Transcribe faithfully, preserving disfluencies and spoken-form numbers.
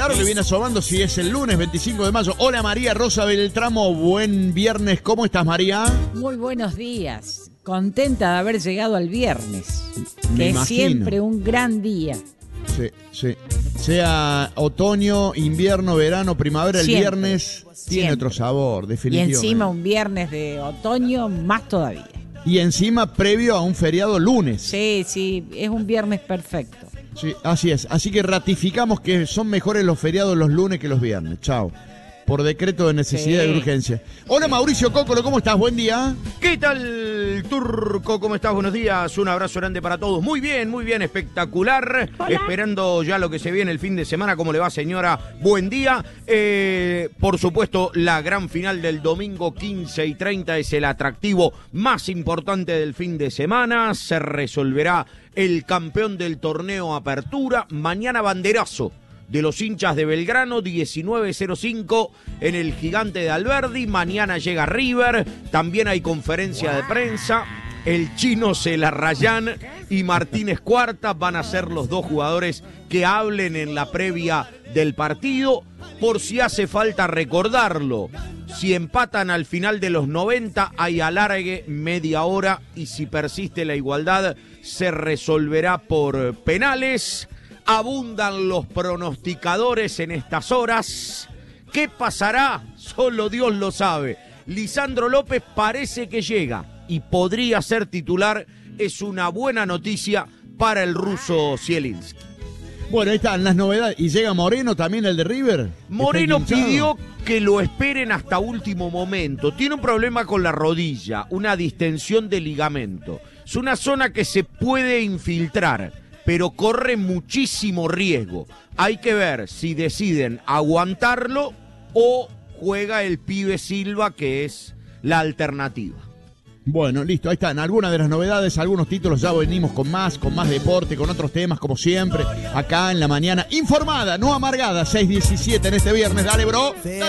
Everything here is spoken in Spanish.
claro que viene asomando si es el lunes veinticinco de mayo. Hola María Rosa Beltramo, buen viernes. ¿Cómo estás, María? Muy buenos días. Contenta de haber llegado al viernes. Me que imagino. es siempre un gran día. Sí, sí. Sea otoño, invierno, verano, primavera, el Siempre, viernes tiene siempre. otro sabor, Y definitivamente. encima un viernes de otoño, más todavía. Y encima previo a un feriado lunes. Sí, sí, es un viernes perfecto. Sí, así es. Así que ratificamos que son mejores los feriados los lunes que los viernes. Chao. Por decreto de necesidad Sí. y urgencia. Hola Mauricio Cócolo, ¿cómo estás? Buen día. ¿Qué tal, Turco? ¿Cómo estás? Buenos días. Un abrazo grande para todos. Muy bien, muy bien, espectacular. Hola. Esperando ya lo que se viene el fin de semana. ¿Cómo le va, señora? Buen día. Eh, por supuesto, la gran final del domingo quince y treinta es el atractivo más importante del fin de semana. Se resolverá el campeón del torneo Apertura. Mañana banderazo de los hinchas de Belgrano, diecinueve cero cinco en el Gigante de Alberdi. Mañana llega River, también hay conferencia de prensa. El Chino Celarrayán y Martínez Cuarta van a ser los dos jugadores que hablen en la previa del partido. Por si hace falta recordarlo, si empatan al final de los noventa, hay alargue media hora y si persiste la igualdad, se resolverá por penales. Abundan los pronosticadores en estas horas. ¿Qué pasará? Solo Dios lo sabe. Lisandro López parece que llega y podría ser titular. Es una buena noticia para el ruso Zielinski. Bueno, ahí están las novedades. ¿Y llega Moreno también, el de River? Moreno ¿Está hinchado? pidió que lo esperen hasta último momento. Tiene un problema con la rodilla, una distensión de ligamento. Es una zona que se puede infiltrar, pero corre muchísimo riesgo. Hay que ver si deciden aguantarlo o juega el pibe Silva, que es la alternativa. Bueno, listo, ahí están algunas de las novedades, algunos títulos, ya venimos con más, con más deporte, con otros temas, como siempre, acá en la mañana informada, no amargada, seis diecisiete en este viernes. Dale, bro. Dale.